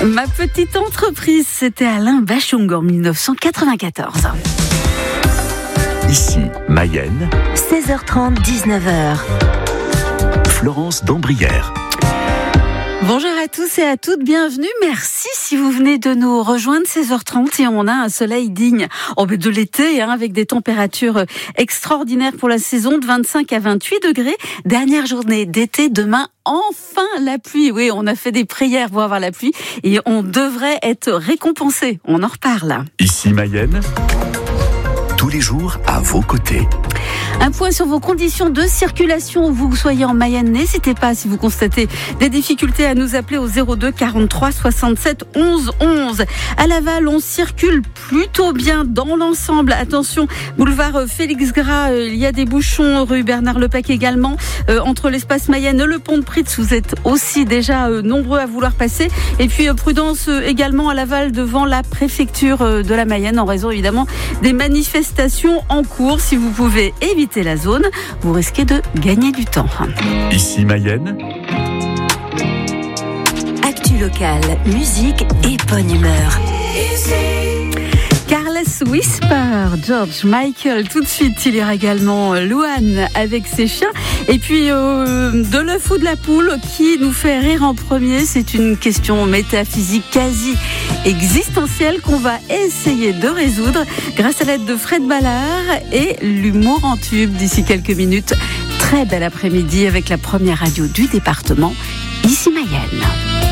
Ma petite entreprise, c'était Alain Bachung en 1994. Ici, Mayenne, 16h30, 19h. Florence d'Ambrières. Bonjour à tous et à toutes, bienvenue. Merci si vous venez de nous rejoindre 16h30 et on a un soleil digne de l'été avec des températures extraordinaires pour la saison de 25 à 28 degrés. Dernière journée d'été, demain enfin la pluie. Oui, on a fait des prières pour avoir la pluie et on devrait être récompensé. On en reparle. Ici Mayenne, tous les jours à vos côtés. Un point sur vos conditions de circulation où vous soyez en Mayenne. N'hésitez pas, si vous constatez des difficultés, à nous appeler au 02 43 67 11 11. À Laval, on circule plutôt bien dans l'ensemble. Attention, boulevard Félix Gras, il y a des bouchons, rue Bernard Lepec également. Entre l'espace Mayenne et le pont de Pritz, vous êtes aussi déjà nombreux à vouloir passer. Et puis prudence également à Laval devant la préfecture de la Mayenne en raison évidemment des manifestations en cours. Si vous pouvez éviter la zone, vous risquez de gagner du temps. Ici Mayenne, Actu locale, musique et bonne humeur. Careless Whisper, George Michael. Tout de suite, il y aura également Louane avec ses chiens. Et puis, de l'œuf ou de la poule, qui nous fait rire en premier? C'est une question métaphysique quasi existentielle qu'on va essayer de résoudre grâce à l'aide de Fred Ballard et l'humour en tube d'ici quelques minutes. Très bel après-midi avec la première radio du département, Ici Mayenne.